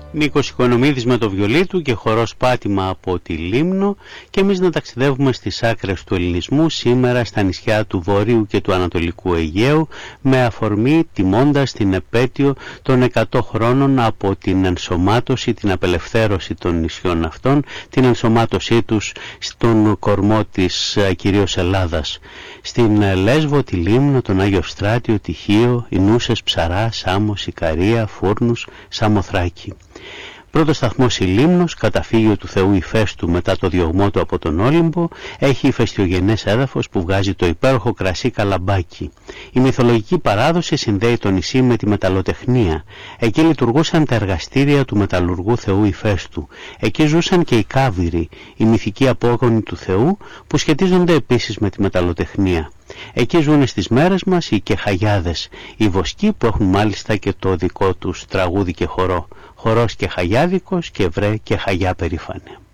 Νίκος Οικονομίδης με το βιολί του και χορός Πάτημα από τη Λίμνο, και εμείς να ταξιδεύουμε στις άκρες του ελληνισμού σήμερα στα νησιά του Βορείου και του Ανατολικού Αιγαίου, με αφορμή τιμώντας την επέτειο των 100 χρόνων από την ενσωμάτωση, την απελευθέρωση των νησιών αυτών, την ενσωμάτωσή τους στον κορμό της κυρίως Ελλάδας. Στην Λέσβο, τη Λίμνο, τον Άγιο Ευστράτιο, τη Χίο, η Νούσες, Ψαρά, Σάμος, Ικαρία, Φούρνους, Σαμοθράκη. Πρώτο σταθμός η Λίμνος, καταφύγιο του Θεού Ηφαίστου μετά το διωγμό του από τον Όλυμπο, έχει ηφαιστειογενές έδαφος που βγάζει το υπέροχο κρασί Καλαμπάκι. Η μυθολογική παράδοση συνδέει το νησί με τη μεταλλοτεχνία. Εκεί λειτουργούσαν τα εργαστήρια του μεταλλουργού Θεού Ηφαίστου. Εκεί ζούσαν και οι Κάβυροι, οι μυθικοί απόγονοι του Θεού, που σχετίζονται επίσης με τη μεταλλοτεχνία. Εκεί ζουν στις μέρες μας οι Κεχαγιάδες, οι Βοσκοί, που έχουν μάλιστα και το δικό τους τραγούδι και χορό. Χορός Κεχαγιάδικος και βρε Κεχαγιά περήφανε.